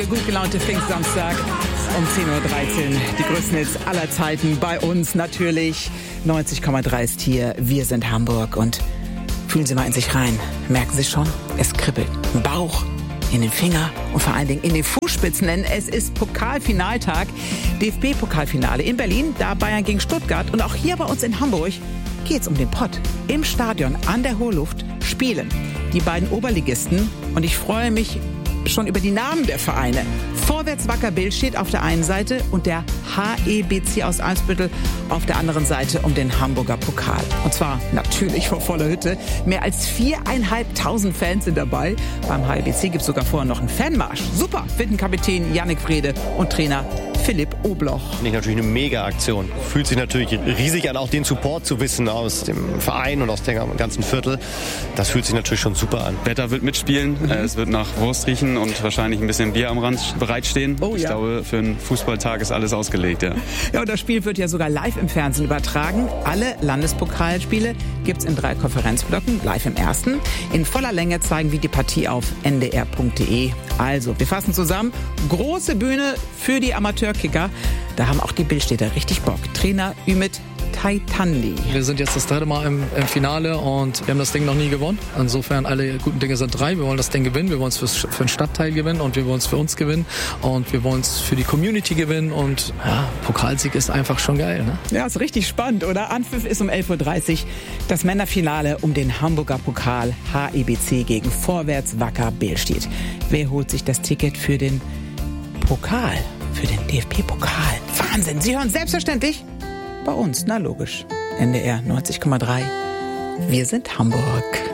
Gut gelaunte Pfingstsamstag um 10.13 Uhr. Die größten Hits aller Zeiten bei uns natürlich. 90,3 ist hier. Wir sind Hamburg. Und fühlen Sie mal in sich rein. Merken Sie schon? Es kribbelt im Bauch, in den Finger und vor allen Dingen in den Fußspitzen. Denn es ist Pokalfinaltag. DFB-Pokalfinale in Berlin. Da Bayern gegen Stuttgart. Und auch hier bei uns in Hamburg geht's um den Pott. Im Stadion an der Hohluft spielen die beiden Oberligisten. Und ich freue mich schon über die Namen der Vereine. Vorwärts Wacker Bild steht auf der einen Seite und der HEBC aus Eimsbüttel auf der anderen Seite um den Hamburger Pokal. Und zwar natürlich vor voller Hütte. Mehr als 4.500 Fans sind dabei. Beim HEBC gibt es sogar vorher noch einen Fanmarsch. Super, finden Kapitän Yannick Frede und Trainer Philipp Obloch. Natürlich eine Mega-Aktion. Fühlt sich natürlich riesig an, auch den Support zu wissen aus dem Verein und aus dem ganzen Viertel. Das fühlt sich natürlich schon super an. Wetter wird mitspielen, es wird nach Wurst riechen und wahrscheinlich ein bisschen Bier am Rand bereitstehen. Oh, ich ja. glaube, für einen Fußballtag ist alles ausgelegt. Ja. Ja, und das Spiel wird ja sogar live im Fernsehen übertragen. Alle Landespokalspiele gibt's in 3 Konferenzblöcken, live im ersten. In voller Länge zeigen wir die Partie auf ndr.de. Also, wir fassen zusammen. Große Bühne für die Amateurkicker. Da haben auch die Bildstädter richtig Bock. Trainer Ümit Taitandi. Wir sind jetzt das 3. Mal im Finale und wir haben das Ding noch nie gewonnen. Insofern, alle guten Dinge sind 3. Wir wollen das Ding gewinnen, wir wollen es für den Stadtteil gewinnen und wir wollen es für uns gewinnen und wir wollen es für die Community gewinnen und ja, Pokalsieg ist einfach schon geil. Ne? Ja, ist richtig spannend, oder? Anpfiff ist um 11.30 Uhr das Männerfinale um den Hamburger Pokal HEBC gegen Vorwärts Wacker Beelstedt. Wer holt sich das Ticket für den Pokal? Für den DFB-Pokal? Wahnsinn! Sie hören selbstverständlich bei uns, na logisch. NDR 90,3. Wir sind Hamburg.